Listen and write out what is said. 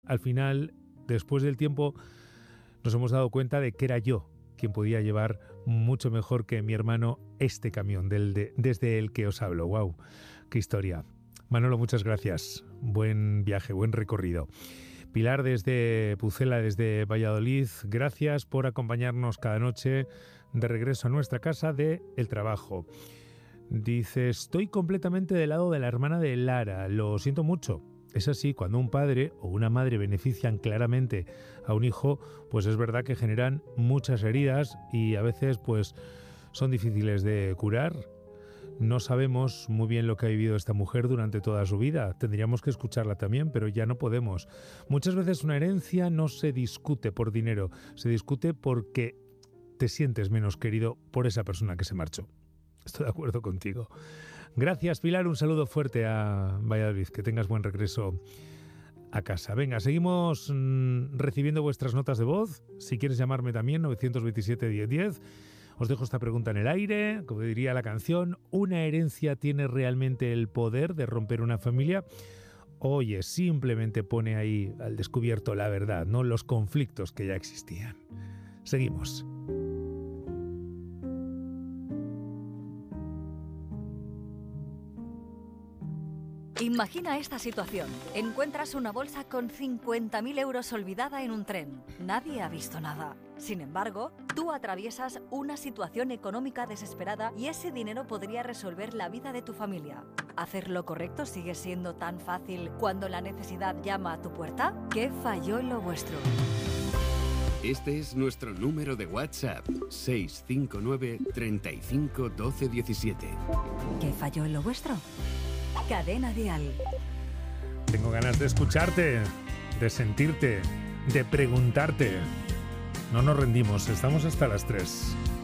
al final, después del tiempo, nos hemos dado cuenta de que era yo quien podía llevar mucho mejor que mi hermano este camión desde el que os hablo. ¡Wow! ¡Qué historia! Manolo, muchas gracias. Buen viaje, buen recorrido. Pilar desde Pucela, desde Valladolid, gracias por acompañarnos cada noche de regreso a nuestra casa de el trabajo. Dice, estoy completamente del lado de la hermana de Lara, lo siento mucho. Es así, cuando un padre o una madre benefician claramente a un hijo, pues es verdad que generan muchas heridas y a veces pues son difíciles de curar. No sabemos muy bien lo que ha vivido esta mujer durante toda su vida. Tendríamos que escucharla también, pero ya no podemos. Muchas veces una herencia no se discute por dinero, se discute porque te sientes menos querido por esa persona que se marchó. Estoy de acuerdo contigo. Gracias, Pilar. Un saludo fuerte a Valladolid. Que tengas buen regreso a casa. Venga, seguimos recibiendo vuestras notas de voz. Si quieres llamarme también, 927-1010. Os dejo esta pregunta en el aire. Como diría la canción, ¿una herencia tiene realmente el poder de romper una familia? Oye, simplemente pone ahí al descubierto la verdad, no los conflictos que ya existían. Seguimos. Imagina esta situación. Encuentras una bolsa con 50.000 euros olvidada en un tren. Nadie ha visto nada. Sin embargo, tú atraviesas una situación económica desesperada y ese dinero podría resolver la vida de tu familia. ¿Hacer lo correcto sigue siendo tan fácil cuando la necesidad llama a tu puerta? ¿Qué falló en lo vuestro? Este es nuestro número de WhatsApp, 659 35 12 17. ¿Qué falló en lo vuestro? Cadena Dial. Tengo ganas de escucharte, de sentirte, de preguntarte. No nos rendimos, estamos hasta las 3.